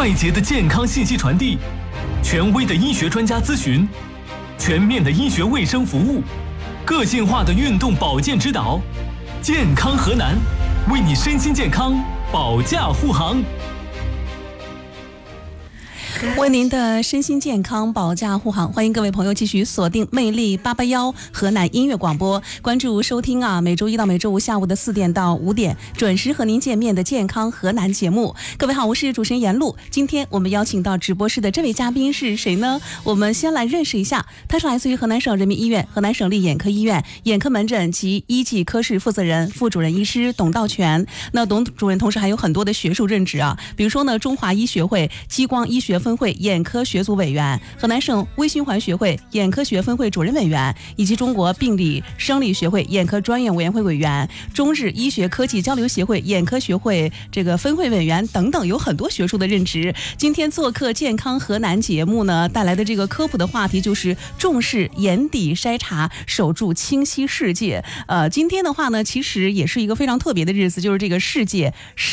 快捷的健康信息传递，权威的医学专家咨询，全面的医学卫生服务，个性化的运动保健指导。健康河南，为你身心健康保驾护航。 为您的身心健康保驾护航，欢迎各位朋友继续锁定魅力881河南音乐广播，关注收听每周一到每周五下午的4点到5点准时和您见面的健康河南节目。各位好，我是主持人闫露。今天我们邀请到直播室的这位嘉宾是谁呢？我们先来认识一下，他是来自于河南省人民医院河南省立眼科医院眼科门诊及医技科室负责人、副主任医师董道全。那董主任同时还有很多的学术任职比如说呢，中华医学会激光医学分会眼科学组委员，河南省微循环学会眼科学分会主任委员，以及中国病理生理学会眼科专业委员会委员，中日医学科技交流协会眼科学会分会委员等等，有很多学术的任职。今天做客健康河南节目呢，带来的这个科普的话题就是重视眼底筛查，守住清晰世界。今天的话呢，其实也是一个非常特别的日子，就是这个世界